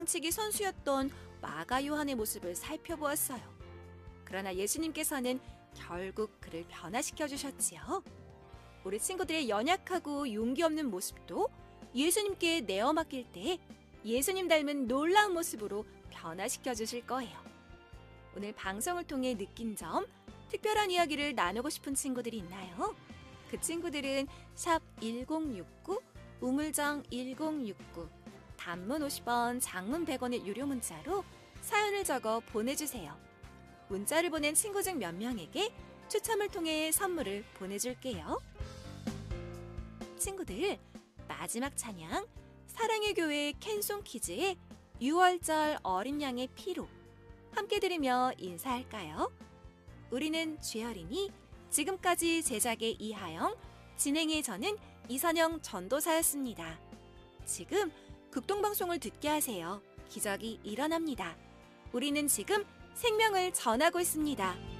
치기 선수였던 마가 요한의 모습을 살펴보았어요. 그러나 예수님께서는 결국 그를 변화시켜 주셨지요. 우리 친구들의 연약하고 용기 없는 모습도 예수님께 내어 맡길 때 예수님 닮은 놀라운 모습으로 변화시켜 주실 거예요. 오늘 방송을 통해 느낀 점, 특별한 이야기를 나누고 싶은 친구들이 있나요? 그 친구들은 샵 1069, 우물정 1069, 단문 50원, 장문 100원의 유료 문자로 사연을 적어 보내주세요. 문자를 보낸 친구 중 몇 명에게 추첨을 통해 선물을 보내줄게요. 친구들, 마지막 찬양 사랑의 교회 캔송키즈의 6월절 어린 양의 피로 함께 들으며 인사할까요? 우리는 주여리니 지금까지 제작의 이하영, 진행의 저는 이선영 전도사였습니다. 지금 극동방송을 듣게 하세요. 기적이 일어납니다. 우리는 지금 생명을 전하고 있습니다.